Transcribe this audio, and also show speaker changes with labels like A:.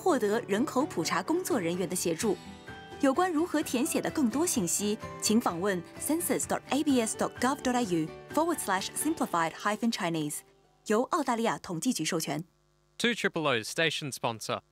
A: 获得人口普查工作人员的协助。有关如何填写的更多信息，请访问 census.abs.gov.au/simplified-chinese，由澳大利亚统计局授权。
B: 2 Triple O's station sponsor.